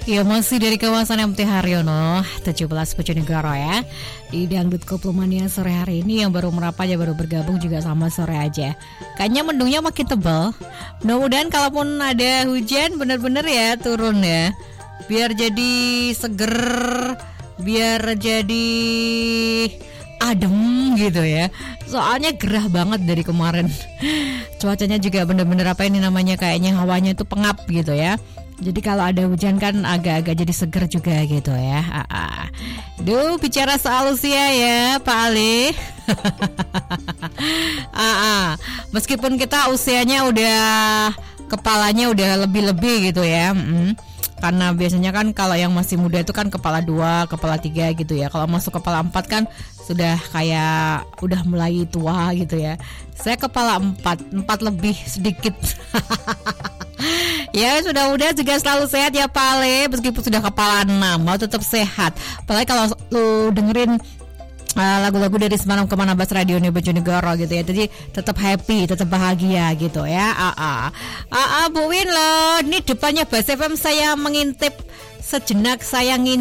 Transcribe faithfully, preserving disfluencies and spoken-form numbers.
Ya masih dari kawasan M T Haryono tujuh belas Bojonegoro ya. Di Dangdut Koplemania sore hari ini yang baru merapat ya baru bergabung juga sama sore aja. Kayaknya mendungnya makin tebal. Mudah-mudahan kalaupun ada hujan bener-bener ya turun ya. Biar jadi seger, biar jadi adem gitu ya. Soalnya gerah banget dari kemarin. Cuacanya juga bener-bener apa ini namanya kayaknya hawanya itu pengap gitu ya. Jadi kalau ada hujan kan agak-agak jadi seger juga gitu ya. Ah-ah. Duh, bicara soal usia ya Pak Ali. Ah-ah. Meskipun kita usianya udah kepalanya udah lebih-lebih gitu ya. Mm-mm. Karena biasanya kan kalau yang masih muda itu kan kepala dua, kepala tiga gitu ya. Kalau masuk kepala empat kan sudah kayak udah mulai tua gitu ya. Saya kepala empat, empat lebih sedikit. Ya sudah muda juga selalu sehat ya Pak Ale. Meskipun sudah kepala enam mau tetap sehat. Apalagi kalau lu dengerin Uh, lagu-lagu dari Semalam Kemana Bas Radio Bojonegoro gitu ya. Jadi tetap happy, tetap bahagia gitu ya. Aa, Aa, Bu Win loh. Ini depannya Bas F M saya mengintip sejenak, saya ngintip